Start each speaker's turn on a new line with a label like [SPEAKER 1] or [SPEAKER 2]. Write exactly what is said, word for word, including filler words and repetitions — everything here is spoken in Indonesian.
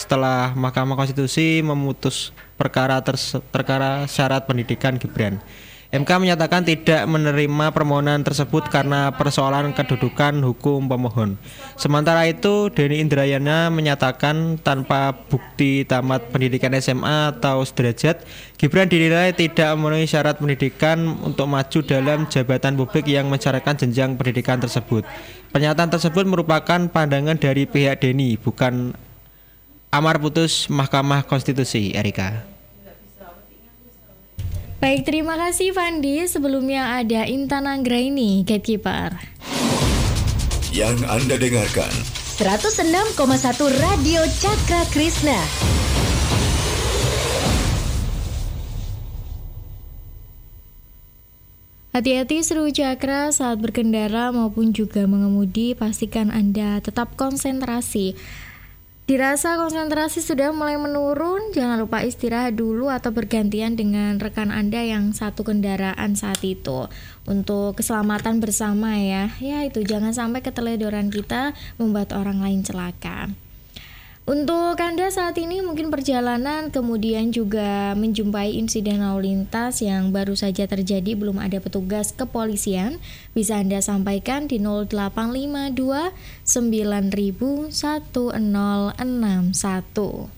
[SPEAKER 1] setelah Mahkamah Konstitusi memutus perkara terse- perkara syarat pendidikan Gibran. M K menyatakan tidak menerima permohonan tersebut karena persoalan kedudukan hukum pemohon. Sementara itu, Denny Indrayana menyatakan tanpa bukti tamat pendidikan S M A atau sederajat, Gibran dinilai tidak memenuhi syarat pendidikan untuk maju dalam jabatan publik yang mensyaratkan jenjang pendidikan tersebut. Pernyataan tersebut merupakan pandangan dari pihak Denny, bukan amar putus Mahkamah Konstitusi. Erika.
[SPEAKER 2] Baik, terima kasih Fandi. Sebelumnya ada Intan Anggraini, Gatekeeper.
[SPEAKER 3] Yang Anda dengarkan
[SPEAKER 4] seratus enam koma satu Radio Cakra Krishna.
[SPEAKER 2] Hati-hati seru Cakra saat berkendara maupun juga mengemudi, pastikan Anda tetap konsentrasi. Dirasa konsentrasi sudah mulai menurun, jangan lupa istirahat dulu atau bergantian dengan rekan Anda yang satu kendaraan saat itu. Untuk keselamatan bersama ya, ya itu jangan sampai keteledoran kita membuat orang lain celaka. Untuk Anda saat ini mungkin perjalanan kemudian juga menjumpai insiden lalu lintas yang baru saja terjadi, belum ada petugas kepolisian, bisa Anda sampaikan di nol delapan lima dua sembilan satu nol enam satu.